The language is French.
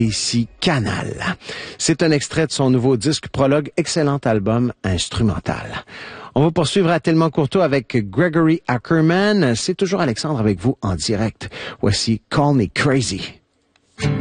Ici Canal. C'est un extrait de son nouveau disque Prologue, excellent album instrumental. On va poursuivre à Tellement Courteau avec Gregory Ackerman. C'est toujours Alexandre avec vous en direct. Voici Call Me Crazy.